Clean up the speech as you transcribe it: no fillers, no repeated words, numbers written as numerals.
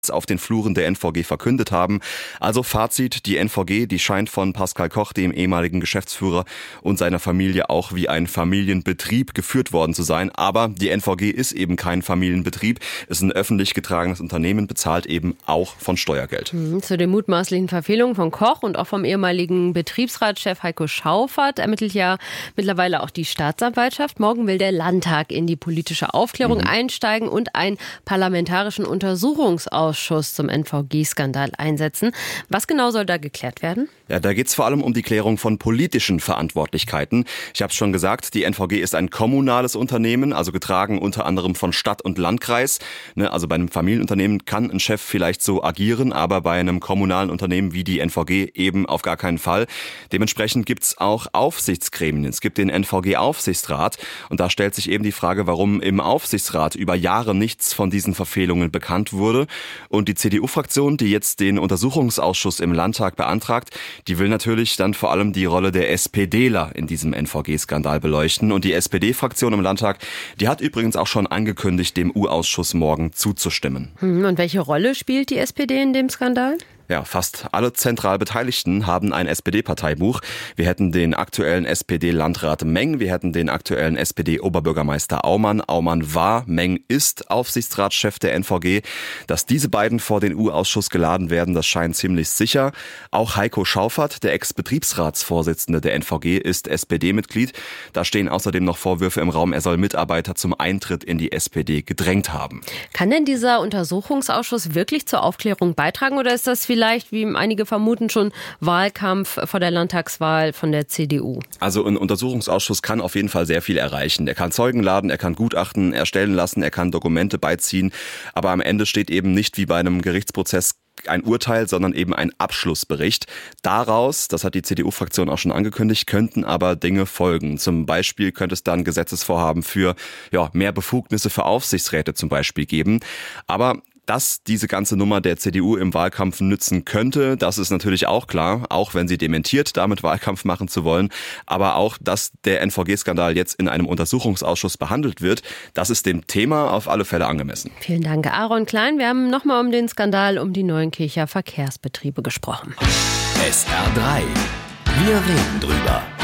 auf den Fluren der NVG verkündet haben. Also Fazit, die NVG, die scheint von Pascal Koch, dem ehemaligen Geschäftsführer, und seiner Familie auch wie ein Familienbetrieb geführt worden zu sein. Aber die NVG ist eben kein Familienbetrieb, ist ein öffentlich getragenes Unternehmen, bezahlt eben auch von Steuergeld. Zu den mutmaßlichen Verfehlungen von Koch und auch vom ehemaligen Betriebsratschef Heiko Schauffert ermittelt ja mittlerweile auch die Staatsanwaltschaft. Morgen will der Landtag in die politische Aufklärung einsteigen und einen parlamentarischen Untersuchungsausschuss zum NVG-Skandal einsetzen. Was genau soll da geklärt werden? Ja, da geht es vor allem um die Klärung von politischen Verantwortlichkeiten. Ich habe es schon gesagt, die NVG ist ein kommunales Unternehmen, also getragen unter anderem von Stadt und Landkreis. Also bei einem Familienunternehmen kann ein Chef vielleicht so agieren, aber bei einem kommunalen Unternehmen wie die NVG eben auf gar keinen Fall. Dementsprechend gibt es auch Aufsichtsgremien. Es gibt den NVG-Aufsichtsrat und da stellt sich eben die Frage, warum im Aufsichtsrat über Jahre nichts von diesen Verfehlungen bekannt wurde. Und die CDU-Fraktion, die jetzt den Untersuchungsausschuss im Landtag beantragt, die will natürlich dann vor allem die Rolle der SPDler in diesem NVG-Skandal beleuchten. Und die SPD-Fraktion im Landtag, die hat übrigens auch schon angekündigt, dem U-Ausschuss morgen zuzustimmen. Und welche Rolle spielt die SPD in dem Skandal? Ja, fast alle zentral Beteiligten haben ein SPD-Parteibuch. Wir hätten den aktuellen SPD-Landrat Meng, wir hätten den aktuellen SPD-Oberbürgermeister Aumann. Aumann war, Meng ist Aufsichtsratschef der NVG. Dass diese beiden vor den U-Ausschuss geladen werden, das scheint ziemlich sicher. Auch Heiko Schauffert, der Ex-Betriebsratsvorsitzende der NVG, ist SPD-Mitglied. Da stehen außerdem noch Vorwürfe im Raum, er soll Mitarbeiter zum Eintritt in die SPD gedrängt haben. Kann denn dieser Untersuchungsausschuss wirklich zur Aufklärung beitragen oder ist das vielleicht, wie einige vermuten, schon Wahlkampf vor der Landtagswahl von der CDU? Also ein Untersuchungsausschuss kann auf jeden Fall sehr viel erreichen. Er kann Zeugen laden, er kann Gutachten erstellen lassen, er kann Dokumente beiziehen. Aber am Ende steht eben nicht wie bei einem Gerichtsprozess ein Urteil, sondern eben ein Abschlussbericht. Daraus, das hat die CDU-Fraktion auch schon angekündigt, könnten aber Dinge folgen. Zum Beispiel könnte es dann Gesetzesvorhaben für mehr Befugnisse für Aufsichtsräte zum Beispiel geben. Aber dass diese ganze Nummer der CDU im Wahlkampf nützen könnte, das ist natürlich auch klar, auch wenn sie dementiert, damit Wahlkampf machen zu wollen. Aber auch, dass der NVG-Skandal jetzt in einem Untersuchungsausschuss behandelt wird, das ist dem Thema auf alle Fälle angemessen. Vielen Dank, Aaron Klein. Wir haben nochmal um den Skandal um die Neuenkircher Verkehrsbetriebe gesprochen. SR3. Wir reden drüber.